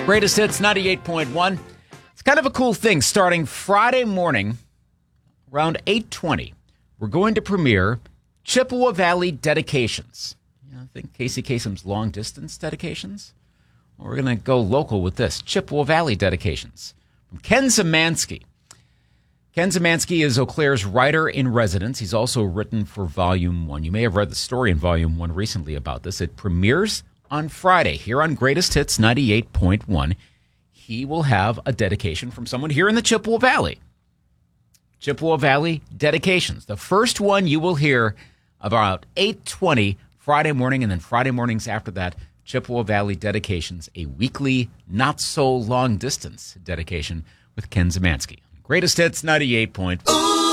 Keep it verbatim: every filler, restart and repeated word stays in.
Greatest Hits ninety-eight point one. It's kind of a cool thing. Starting Friday morning around eight twenty, we're going to premiere Chippewa Valley Dedications. You know, I think Casey Kasem's long distance dedications. Well, we're going to go local with this. Chippewa Valley Dedications from Ken Zemansky. Ken Zemansky is Eau Claire's writer in residence. He's also written for Volume one. You may have read the story in Volume one recently about this. It premieres on Friday here on Greatest Hits ninety-eight point one. He will have a dedication from someone here in the Chippewa Valley. Chippewa Valley Dedications. The first one you will hear about eight twenty Friday morning, and then Friday mornings after that, Chippewa Valley Dedications, a weekly, not-so-long-distance dedication with Ken Zemansky. Greatest Hits ninety-eight point one.